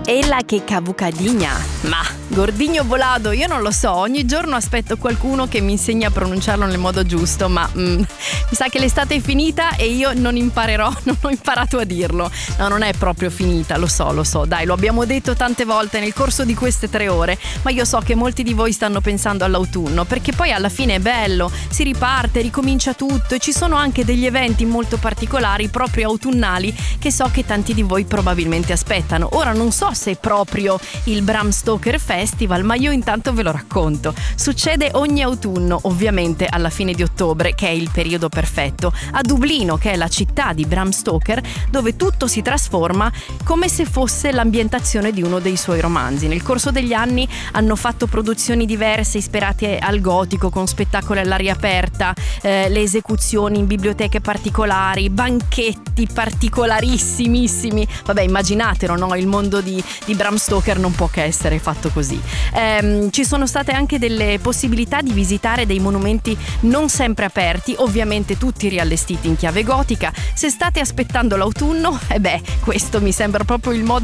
Ella che cavucadigna. Ma gordigno volado, io non lo so, ogni giorno aspetto qualcuno che mi insegna a pronunciarlo nel modo giusto, ma mi sa che l'estate è finita e io non imparerò, non ho imparato a dirlo. No, non è proprio finita, lo so, dai, lo abbiamo detto tante volte nel corso di queste 3 ore, ma io so che molti di voi stanno pensando all'autunno, perché poi alla fine è bello, si riparte, ricomincia tutto e ci sono anche degli eventi molto particolari, proprio autunnali, che so che tanti di voi probabilmente aspettano. Ora non so se è proprio il Bram Stoker Festival, ma io intanto ve lo racconto. Succede ogni autunno, ovviamente alla fine di ottobre, che è il periodo perfetto, a Dublino, che è la città di Bram Stoker, dove tutto si trasforma come se fosse l'ambientazione di uno dei suoi romanzi. Nel corso degli anni hanno fatto produzioni diverse ispirate al gotico, con spettacoli all'aria aperta, le esecuzioni in biblioteche particolari, banchetti particolarissimissimi. Vabbè, immaginatelo, no? Il mondo di Bram Stoker non può che essere fatto così. Ci sono state anche delle possibilità di visitare dei monumenti non sempre aperti, ovviamente tutti riallestiti in chiave gotica. Se state aspettando l'autunno, questo mi sembra proprio il modo